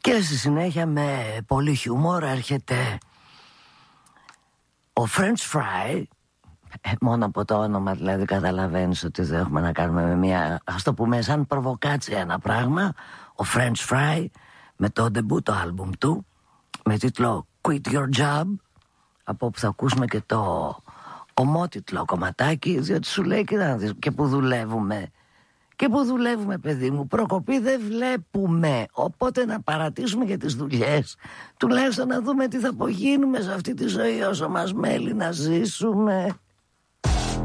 Και στη συνέχεια με πολύ χιούμορ έρχεται ο French Fry. Μόνο από το όνομα δηλαδή καταλαβαίνεις ότι δεν έχουμε να κάνουμε με μια, ας το πούμε σαν προβοκάτσια ένα πράγμα. Ο French Fry με το debut το άλμπουμ του με τίτλο Quit Your Job, από όπου θα ακούσουμε και το ομότιτλο κομματάκι, διότι σου λέει και που δουλεύουμε. Και που δουλεύουμε, παιδί μου, προκοπή δεν βλέπουμε. Οπότε να παρατήσουμε και τις δουλειές. Τουλάχιστον να δούμε τι θα απογίνουμε σε αυτή τη ζωή όσο μας μέλει να ζήσουμε.